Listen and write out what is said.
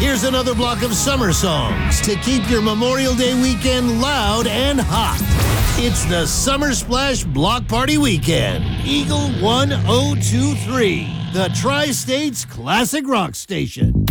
Here's another block of summer songs to keep your Memorial Day weekend loud and hot. It's the Summer Splash Block Party Weekend. Eagle 1023, the Tri-States Classic Rock Station.